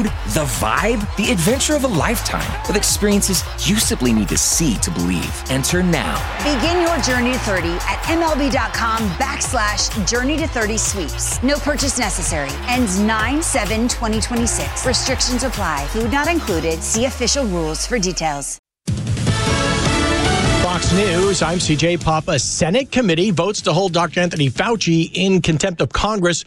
food, the vibe, the adventure of a lifetime with experiences you simply need to see to believe. Enter now. Begin your journey to 30 at MLB.com/Journey to 30 sweeps. No purchase necessary. Ends 9/7/2026. Restrictions apply. Food not included. See official rules for details. Fox News, I'm CJ Papa. Senate committee votes to hold Dr. Anthony Fauci in contempt of Congress